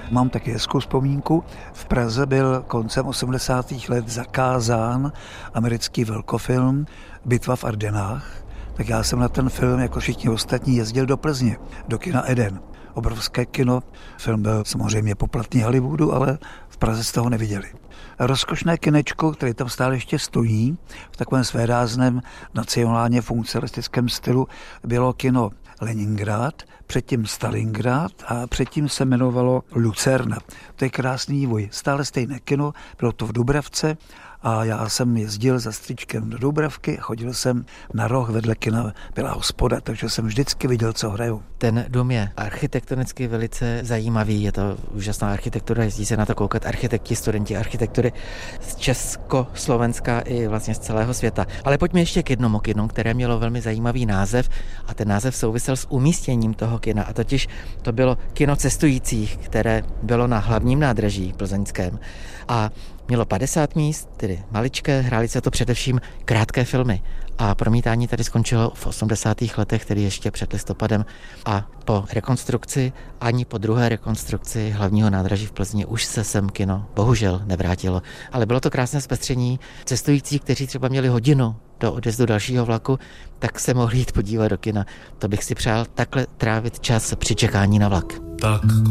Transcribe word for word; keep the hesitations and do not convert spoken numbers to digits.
Mám taky hezkou vzpomínku. V Praze byl koncem osmdesátých let zakázán americký velkofilm Bitva v Ardenách. Tak já jsem na ten film, jako všichni ostatní, jezdil do Plzně, do kina Eden. Obrovské kino. Film byl samozřejmě poplatný Hollywoodu, ale v Praze z toho neviděli. Rozkošné kinečko, které tam stále ještě stojí, v takovém svérázném nacionálně funkcionalistickém stylu, bylo kino Leningrad, předtím Stalingrad a předtím se jmenovalo Lucerna. To je krásný vývoj. Stále stejné kino, bylo to v Dubravce a já jsem jezdil za strýčkem do Dubravky a chodil jsem na roh vedle kina, byla hospoda, takže jsem vždycky viděl, co hrajou. Ten dům je architektonicky velice zajímavý, je to úžasná architektura, jezdí se na to koukat architekti, studenti architektury z Československa i vlastně z celého světa. Ale pojďme ještě k jednomu kinu, které mělo velmi zajímavý název a ten název souvisel s umístěním toho kina a totiž to bylo kino cestujících, které bylo na hlavním nádraží plzeňském a mělo padesát míst, tedy maličké, hrály se to především krátké filmy. A promítání tady skončilo v osmdesátých letech, tedy ještě před listopadem. A po rekonstrukci, ani po druhé rekonstrukci hlavního nádraží v Plzni už se sem kino bohužel nevrátilo. Ale bylo to krásné zpestření. Cestující, kteří třeba měli hodinu do odjezdu dalšího vlaku, tak se mohli jít podívat do kina. To bych si přál takhle trávit čas při čekání na vlak. Tak